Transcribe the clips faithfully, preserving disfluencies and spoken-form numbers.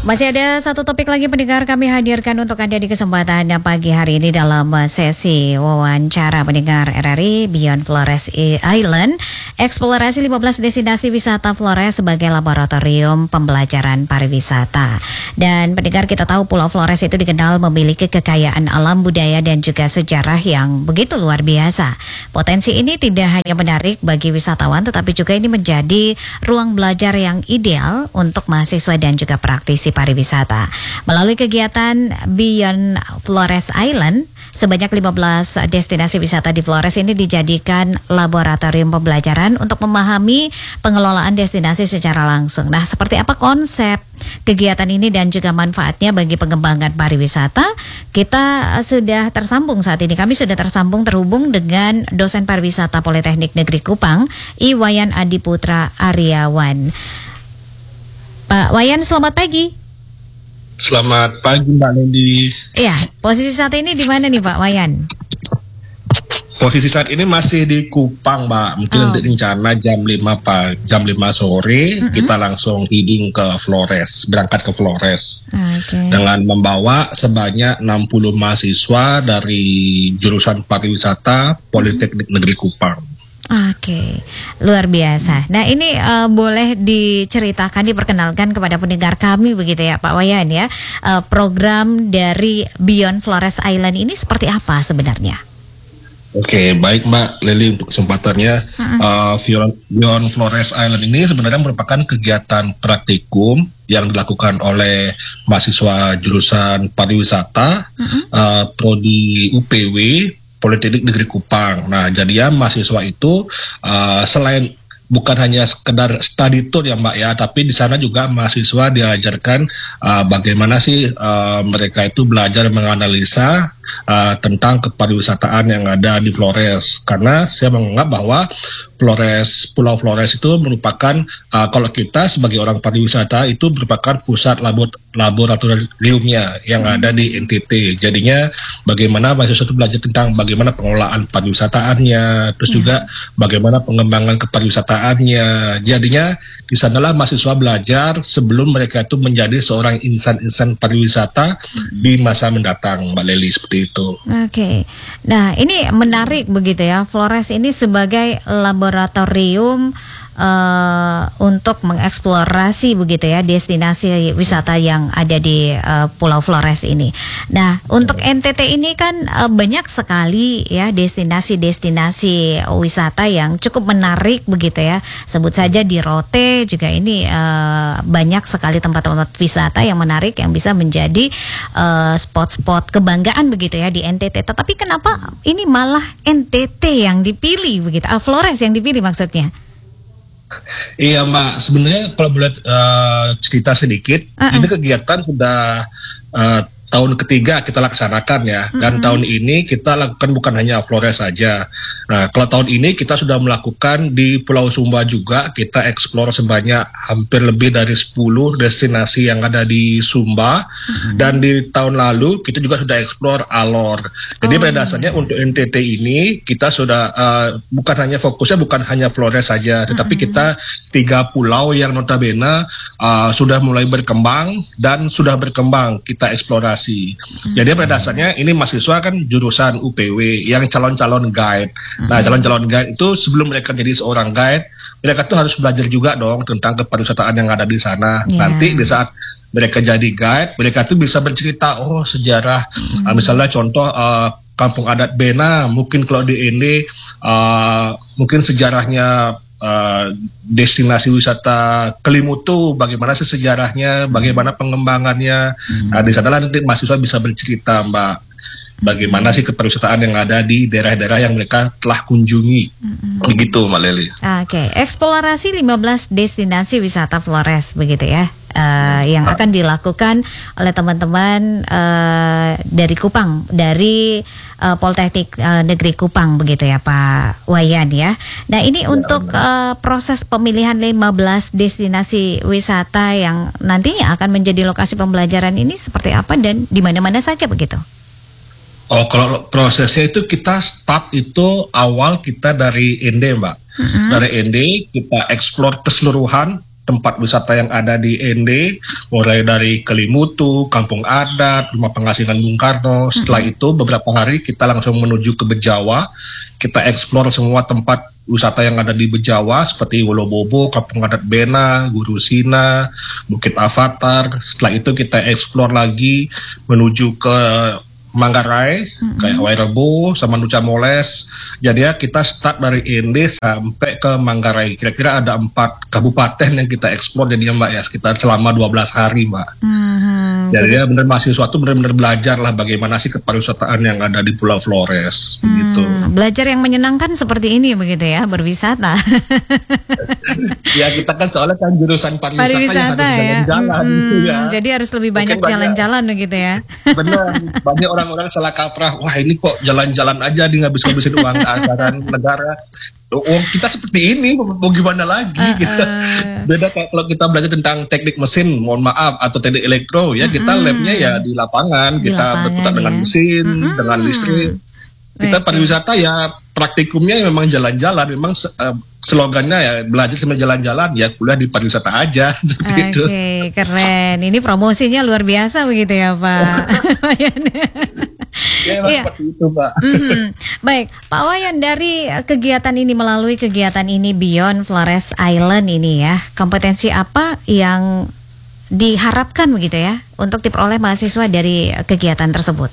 Masih ada satu topik lagi pendengar kami hadirkan untuk Anda di kesempatan pagi hari ini dalam sesi wawancara pendengar R R I Beyond Flores Island. Eksplorasi lima belas destinasi wisata Flores sebagai laboratorium pembelajaran pariwisata. Dan pendengar, kita tahu Pulau Flores itu dikenal memiliki kekayaan alam, budaya dan juga sejarah yang begitu luar biasa. Potensi ini tidak hanya menarik bagi wisatawan tetapi juga ini menjadi ruang belajar yang ideal untuk mahasiswa dan juga praktisi pariwisata. Melalui kegiatan Beyond Flores Island, sebanyak lima belas destinasi wisata di Flores ini dijadikan laboratorium pembelajaran untuk memahami pengelolaan destinasi secara langsung. Nah, seperti apa konsep kegiatan ini dan juga manfaatnya bagi pengembangan pariwisata? Kita sudah tersambung saat ini. Kami sudah tersambung terhubung dengan dosen pariwisata Politeknik Negeri Kupang, Iwayan Adiputra Aryawan. Pak Wayan, selamat pagi. Selamat pagi Mbak Lendi. Iya, posisi saat ini di mana nih Pak Wayan? Posisi saat ini masih di Kupang, Mbak. Mungkin Oh. nanti rencana jam lima pagi, jam lima sore Mm-mm. kita langsung heading ke Flores, berangkat ke Flores. Oke. Dengan membawa sebanyak enam puluh mahasiswa dari jurusan pariwisata Politeknik Negeri Kupang. Oke, luar biasa. Nah, ini uh, boleh diceritakan, diperkenalkan kepada pendengar kami begitu ya Pak Wayan ya. Uh, program dari Beyond Flores Island ini seperti apa sebenarnya? Oke, baik Mbak Leli untuk kesempatannya. Uh, Beyond- Beyond Flores Island ini sebenarnya merupakan kegiatan praktikum yang dilakukan oleh mahasiswa jurusan pariwisata, uh, prodi U P W, Politeknik Negeri Kupang. Nah, jadi ya mahasiswa itu uh, selain bukan hanya sekedar study tour ya Mbak ya, tapi di sana juga mahasiswa diajarkan uh, bagaimana sih uh, mereka itu belajar menganalisa uh, tentang kepariwisataan yang ada di Flores. Karena saya menganggap bahwa Flores, Pulau Flores itu merupakan uh, kalau kita sebagai orang pariwisata itu merupakan pusat labor, laboratoriumnya yang ada di N T T. Jadinya bagaimana mahasiswa itu belajar tentang bagaimana pengelolaan pariwisataannya, terus juga bagaimana pengembangan kepariwisataannya. Jadinya di sanalah mahasiswa belajar sebelum mereka itu menjadi seorang insan-insan pariwisata di masa mendatang, Mbak Leli, seperti itu. Oke. Nah, ini menarik begitu ya. Flores ini sebagai laboratorium uh, untuk mengeksplorasi begitu ya destinasi wisata yang ada di uh, Pulau Flores ini. Nah, untuk N T T ini kan uh, banyak sekali ya destinasi-destinasi wisata yang cukup menarik begitu ya. Sebut saja di Rote juga ini uh, banyak sekali tempat-tempat wisata yang menarik yang bisa menjadi uh, spot-spot kebanggaan begitu ya di N T T. Tetapi kenapa ini malah N T T yang dipilih begitu? Ah, Flores yang dipilih maksudnya? Iya Mbak, sebenarnya kalau boleh uh, cerita sedikit, Uh-uh. ini kegiatan sudah uh, tahun ketiga kita laksanakan ya, dan Mm-mm. tahun ini kita lakukan bukan hanya Flores saja. Nah, kalau tahun ini kita sudah melakukan di Pulau Sumba juga, kita eksplor sebanyak hampir lebih dari sepuluh destinasi yang ada di Sumba, dan di tahun lalu kita juga sudah eksplor Alor. Jadi Oh, pada dasarnya untuk N T T ini kita sudah uh, bukan hanya fokusnya bukan hanya Flores saja, tetapi kita tiga pulau yang notabene uh, sudah mulai berkembang dan sudah berkembang kita eksplorasi. Jadi pada dasarnya ini mahasiswa kan jurusan U P W yang calon-calon guide. Nah, calon-calon guide itu sebelum mereka jadi seorang guide, mereka tuh harus belajar juga dong tentang kepariwisataan yang ada di sana. Yeah. Nanti di saat mereka jadi guide, mereka tuh bisa bercerita oh sejarah, uh, misalnya contoh uh, Kampung Adat Bena, mungkin kalau di ini uh, mungkin sejarahnya Uh, destinasi wisata Kelimutu, bagaimana sih sejarahnya, bagaimana pengembangannya. Hmm. Nah, di sanalah nanti mahasiswa bisa bercerita Mbak, bagaimana sih kepariwisataan yang ada di daerah-daerah yang mereka telah kunjungi. Begitu Mbak Leli. Oke, eksplorasi lima belas destinasi wisata Flores begitu ya. Uh, yang akan dilakukan oleh teman-teman uh, dari Kupang, dari uh, Politeknik uh, Negeri Kupang begitu ya Pak Wayan ya. Nah, ini untuk uh, proses pemilihan lima belas destinasi wisata yang nantinya akan menjadi lokasi pembelajaran ini seperti apa dan di mana-mana saja begitu? Oh, kalau prosesnya itu kita start itu awal kita dari N D Mbak. Mm-hmm. Dari N D kita eksplor keseluruhan tempat wisata yang ada di N D, mulai dari Kelimutu, Kampung Adat, Rumah Pengasingan Bung Karno. Setelah mm-hmm. itu beberapa hari kita langsung menuju ke Bejawa. Kita eksplor semua tempat wisata yang ada di Bejawa seperti Wolobobo, Kampung Adat Bena, Guru Sina, Bukit Avatar. Setelah itu kita eksplor lagi menuju ke Manggarai, mm-hmm. kayak Wairebo sama Nusa Moles. Jadi ya kita start dari N D sampai ke Manggarai. Kira-kira ada empat kabupaten yang kita eksplor jadinya Mbak ya, sekitar selama dua belas hari Mbak. Mm-hmm. Jadi ya benar mahasiswa tuh benar-benar belajar lah bagaimana sih kepariwisataan yang ada di Pulau Flores. Hmm, begitu. Belajar yang menyenangkan seperti ini begitu ya, berwisata. Ya kita kan soalnya kan jurusan pariwisata, pariwisata yang harus ya. jalan-jalan Hmm, gitu ya. Jadi harus lebih banyak Mungkin jalan-jalan begitu ya. Benar, banyak orang-orang salah kaprah. Wah ini kok jalan-jalan aja di ngabis-ngabisin uang anggaran negara. Oh kita seperti ini, mau gimana lagi? Uh, gitu. uh. Beda kayak kalau kita belajar tentang teknik mesin, mohon maaf, atau teknik elektro, ya kita uh, labnya ya di lapangan, di kita lapangan, berputar ya. dengan mesin, uh, dengan listrik. Kita pariwisata ya praktikumnya memang jalan-jalan, memang uh, slogannya ya belajar sambil jalan-jalan, ya kuliah di pariwisata aja. Oke, okay, keren. Ini promosinya luar biasa begitu ya Pak. Ya, ya. Seperti itu, Pak. Mm-hmm. Baik, Pak Wayan, dari kegiatan ini, melalui kegiatan ini Beyond Flores Island ini ya, kompetensi apa yang diharapkan begitu ya untuk diperoleh mahasiswa dari kegiatan tersebut?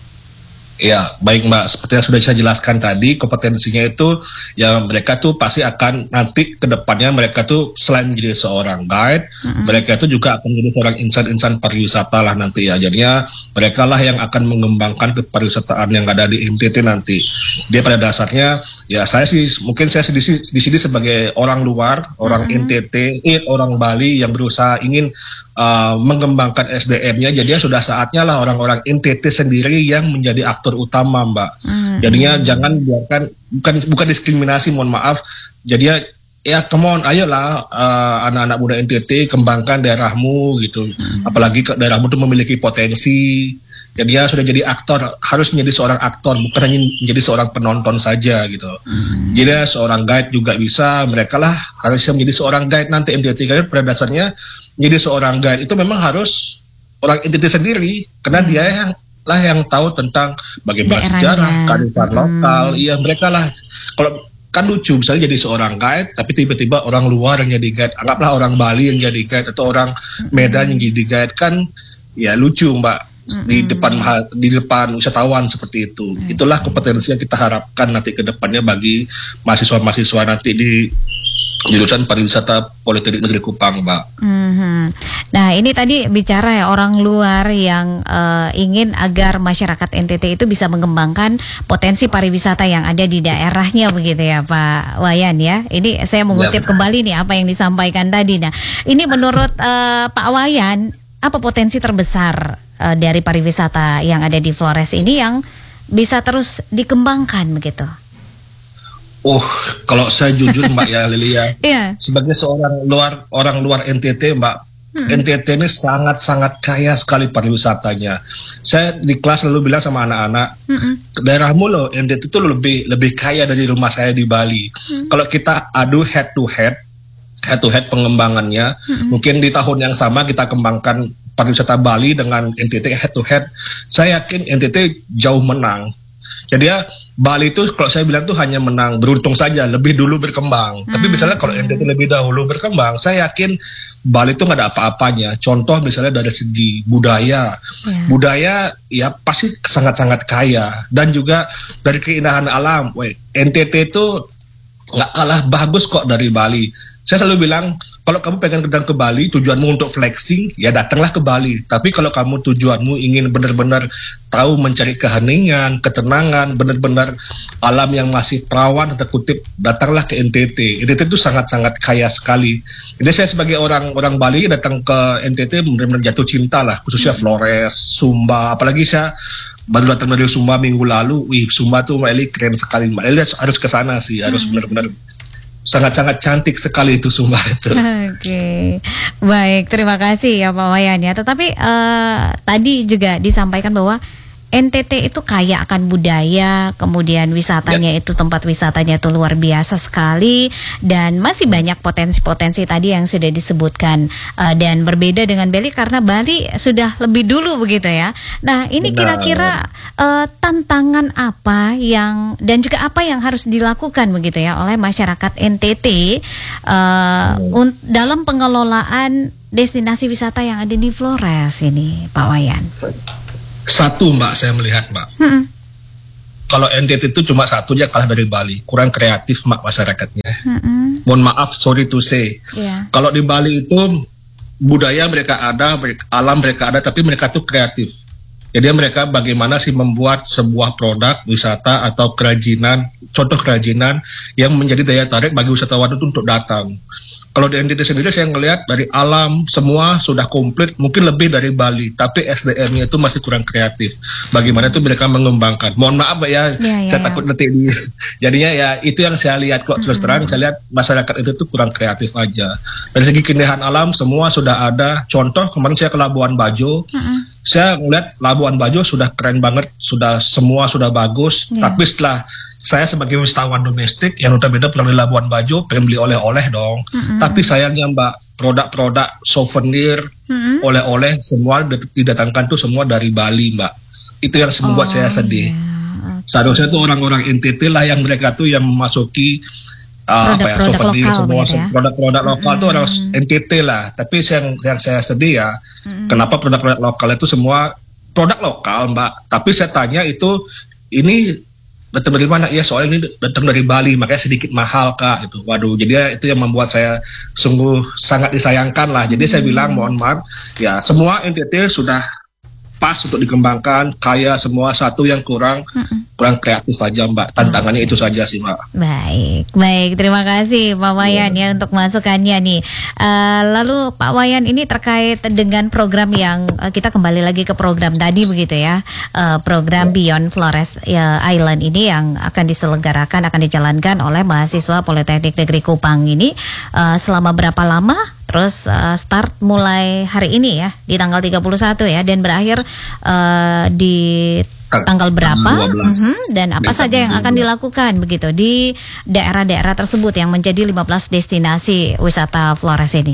Ya, baik Mbak. Seperti yang sudah saya jelaskan tadi, kompetensinya itu ya mereka tuh pasti akan nanti ke depannya mereka tuh selain menjadi seorang guide, mm-hmm. mereka itu juga akan menjadi seorang insan-insan pariwisata lah nanti ya. Jadinya mereka lah yang akan mengembangkan kepariwisataan yang ada di N T T nanti. Dia pada dasarnya ya saya sih mungkin saya di sini, di sini sebagai orang luar, orang mm-hmm. N T T, orang Bali yang berusaha ingin uh, mengembangkan S D M-nya. Jadi sudah saatnya lah orang-orang N T T sendiri yang menjadi aktor utama Mbak. Hmm. Jadinya jangan biarkan bukan bukan diskriminasi, mohon maaf. Jadinya ya come on, ayolah uh, anak-anak muda N T T kembangkan daerahmu gitu. Hmm. Apalagi ke daerahmu tuh memiliki potensi. Jadinya sudah jadi aktor, harus menjadi seorang aktor, bukan hanya menjadi seorang penonton saja gitu. Hmm. Jadi seorang guide juga bisa, mereka lah harusnya menjadi seorang guide nanti N T T. Karena pada dasarnya menjadi seorang guide itu memang harus orang N T T sendiri, karena hmm. dia yang lah yang tahu tentang bagaimana daerahnya, sejarah, kearifan hmm. lokal. Iya mereka lah. Kalau kan lucu misalnya jadi seorang guide, tapi tiba-tiba orang luar yang jadi guide. Anggaplah orang Bali yang jadi guide atau orang Medan yang jadi guide, kan ya lucu Mbak. Hmm. Di depan di depan wisatawan seperti itu. Hmm. Itulah kompetensi yang kita harapkan nanti ke depannya bagi mahasiswa-mahasiswa nanti di jurusan pariwisata Politeknik Negeri Kupang, Mbak. Mm-hmm. Nah, ini tadi bicara ya orang luar yang uh, ingin agar masyarakat N T T itu bisa mengembangkan potensi pariwisata yang ada di daerahnya begitu ya, Pak Wayan ya. Ini saya mengutip ya, kembali nih apa yang disampaikan tadi. Nah, ini menurut uh, Pak Wayan, apa potensi terbesar uh, dari pariwisata yang ada di Flores ini yang bisa terus dikembangkan begitu? Oh, kalau saya jujur Mbak ya Lilia, yeah. sebagai seorang luar orang luar N T T Mbak, hmm. N T T ini sangat-sangat kaya sekali pariwisatanya. Saya di kelas selalu bilang sama anak-anak, hmm. daerahmu loh N T T itu lebih lebih kaya dari rumah saya di Bali. Hmm. Kalau kita adu head to head, head to head pengembangannya, hmm. mungkin di tahun yang sama kita kembangkan pariwisata Bali dengan N T T head to head, saya yakin N T T jauh menang. Jadi ya Bali itu kalau saya bilang tuh hanya menang beruntung saja, lebih dulu berkembang. Hmm. Tapi misalnya kalau N T T lebih dahulu berkembang, saya yakin Bali itu nggak ada apa-apanya. Contoh misalnya dari segi budaya, yeah. budaya ya pasti sangat-sangat kaya, dan juga dari keindahan alam. Weh, N T T itu nggak kalah bagus kok dari Bali. Saya selalu bilang, kalau kamu pengen datang ke Bali, tujuanmu untuk flexing, ya datanglah ke Bali. Tapi kalau kamu tujuanmu ingin benar-benar tahu mencari keheningan, ketenangan, benar-benar alam yang masih perawan, tanda kutip, datanglah ke N T T. N T T itu sangat-sangat kaya sekali. Jadi saya sebagai orang orang Bali datang ke N T T benar-benar jatuh cinta lah, khususnya Flores, Sumba. Apalagi saya baru datang dari Sumba minggu lalu. Wih, Sumba tuh Mbak Eli keren sekali. Mbak Eli harus ke sana sih, harus hmm. benar-benar sangat-sangat cantik sekali itu Sumba itu. Oke, okay. Baik, terima kasih ya Pak Wayan ya. Tetapi uh, tadi juga disampaikan bahwa N T T itu kaya akan budaya, kemudian wisatanya Ya. itu tempat wisatanya itu luar biasa sekali, dan masih banyak potensi-potensi tadi yang sudah disebutkan. Uh, dan berbeda dengan Bali karena Bali sudah lebih dulu begitu ya. Nah ini Benar. kira-kira uh, tantangan apa yang dan juga apa yang harus dilakukan begitu ya oleh masyarakat N T T uh, Hmm. un- dalam pengelolaan destinasi wisata yang ada di Flores ini, Pak Wayan. Satu Mbak, saya melihat Mbak, Hmm. kalau N T T itu cuma satunya kalah dari Bali, kurang kreatif Mbak masyarakatnya. Hmm. Mohon maaf, sorry to say. Iya. Kalau di Bali itu budaya mereka ada, mereka- alam mereka ada, tapi mereka tuh kreatif. Jadi mereka bagaimana sih membuat sebuah produk wisata atau kerajinan, contoh kerajinan yang menjadi daya tarik bagi wisatawan itu untuk datang. Kalau di N T T sendiri saya ngelihat dari alam semua sudah komplit, mungkin lebih dari Bali, tapi S D M-nya itu masih kurang kreatif. Bagaimana itu mereka mengembangkan. Mohon maaf Mbak ya, Ya, ya, saya ya. takut nanti di jadinya ya itu yang saya lihat kok terus terang saya lihat masyarakat itu tuh kurang kreatif aja. Dari segi keindahan alam semua sudah ada. Contoh kemarin saya ke Labuan Bajo, Mm-mm. saya ngeliat Labuan Bajo sudah keren banget, sudah semua sudah bagus. Ya. Tapi setelah saya sebagai wisatawan domestik yang notabene pulang di Labuan Bajo pengen beli oleh-oleh dong. Mm-mm. Tapi sayangnya Mbak, produk-produk souvenir, Mm-mm. oleh-oleh semua dit- didatangkan tuh semua dari Bali Mbak. Itu yang membuat saya sedih. iya. Seharusnya tuh orang-orang N T T lah yang mereka tuh yang memasuki uh, apa ya Produk-produk souvenir lokal semua begitu ya? produk-produk lokal tuh orang Mm-mm. N T T lah. Tapi yang yang saya sedih ya, Mm-mm. kenapa produk-produk lokal itu semua produk lokal Mbak. Tapi saya tanya itu ini datang dari mana? Ya soalnya ini datang dari Bali makanya sedikit mahal Kak itu. Waduh, jadi itu yang membuat saya sungguh sangat disayangkan lah. Jadi saya bilang mohon maaf ya semua N T T sudah pas untuk dikembangkan, kaya semua, satu yang kurang Mm-mm. kurang kreatif aja Mbak. Tantangannya itu saja sih Mbak. Baik, baik. Terima kasih Pak Wayan ya untuk masukannya nih. Eh, lalu Pak Wayan ini terkait dengan program yang eh, kita kembali lagi ke program tadi begitu ya. Eh, program Beyond Flores ya, Island ini yang akan diselenggarakan, akan dijalankan oleh mahasiswa Politeknik Negeri Kupang ini eh, selama berapa lama? Terus uh, start mulai hari ini ya di tanggal tiga puluh satu ya dan berakhir uh, di tanggal berapa dua belas. Mhm, dan apa Di saja yang tanggal akan dua belas. dilakukan begitu di daerah-daerah tersebut yang menjadi lima belas destinasi wisata Flores ini.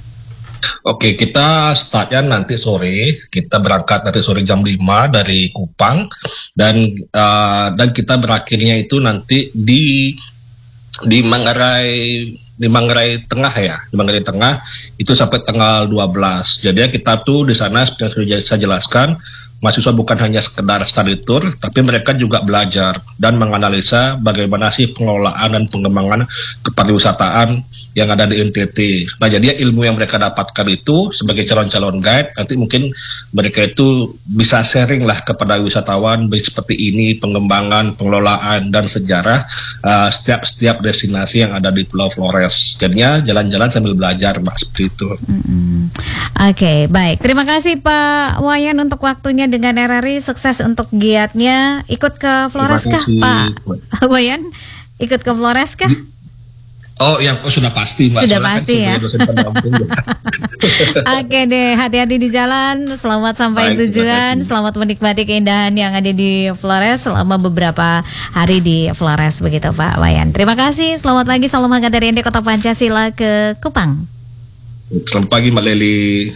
Oke, kita startnya nanti sore. Kita berangkat nanti sore jam lima dari Kupang dan uh, dan kita berakhirnya itu nanti di di Manggarai di Manggarai Tengah ya, di Manggarai Tengah itu sampai tanggal dua belas. Jadi kita tuh di sana seperti yang sudah saya jelaskan, mahasiswa bukan hanya sekedar study tour, tapi mereka juga belajar dan menganalisa bagaimana sih pengelolaan dan pengembangan kepariwisataan yang ada di N T T. Nah, jadi ilmu yang mereka dapatkan itu sebagai calon-calon guide, nanti mungkin mereka itu bisa sharing lah kepada wisatawan seperti ini, pengembangan, pengelolaan, dan sejarah uh, setiap-setiap destinasi yang ada di Pulau Flores. Jadinya jalan-jalan sambil belajar, Mbak, seperti itu. Mm-mm. Oke, baik. Terima kasih Pak Wayan untuk waktunya dengan R R I. Sukses untuk giatnya. Ikut ke Flores Terima kah, kasih. Pak Wayan? Ikut ke Flores kah? Oh, yang oh, sudah pasti, Mbak. Sudah Soalnya kan pasti, ya. sebagai dosen pendamping. Oke deh, hati-hati di jalan. Selamat sampai Baik, terima tujuan. kasih. Selamat menikmati keindahan yang ada di Flores selama beberapa hari di Flores begitu Pak Wayan. Terima kasih. Selamat pagi. Salam hangat dari Ende Kota Pancasila ke Kupang. Selamat pagi, Mbak Leli.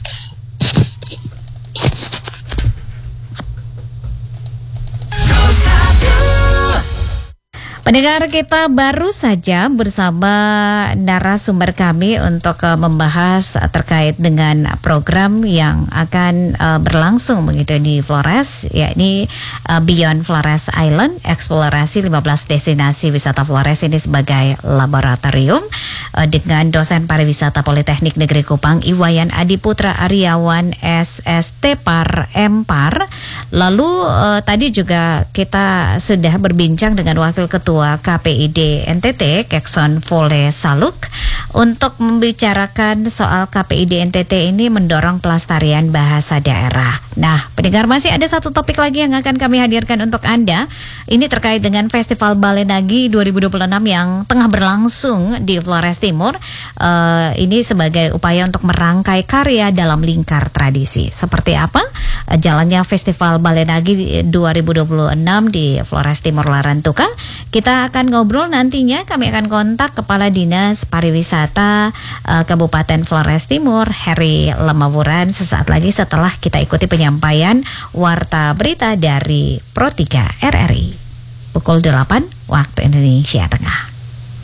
Pendengar, kita baru saja bersama narasumber kami untuk uh, membahas uh, terkait dengan program yang akan uh, berlangsung begitu di Flores, yakni uh, Beyond Flores Island, eksplorasi lima belas destinasi wisata Flores ini sebagai laboratorium uh, dengan dosen pariwisata Politeknik Negeri Kupang Iwayan Adiputra Aryawan S S T Par M Par. Lalu uh, tadi juga kita sudah berbincang dengan Wakil Ketua K P I D N T T Kekson Vole Saluk untuk membicarakan soal K P I D N T T ini mendorong pelestarian bahasa daerah. Nah, pendengar, masih ada satu topik lagi yang akan kami hadirkan untuk Anda. Ini terkait dengan Festival Balenagi dua ribu dua puluh enam yang tengah berlangsung di Flores Timur. Uh, ini sebagai upaya untuk merangkai karya dalam lingkar tradisi. Seperti apa uh, jalannya Festival Balenagi dua ribu dua puluh enam di Flores Timur Larantuka. Kita akan ngobrol nantinya, kami akan kontak Kepala Dinas Pariwisata uh, Kabupaten Flores Timur, Heri Lemawuran, sesaat lagi setelah kita ikuti penyampaian warta berita dari Pro tiga R R I. Pukul delapan waktu Indonesia Tengah.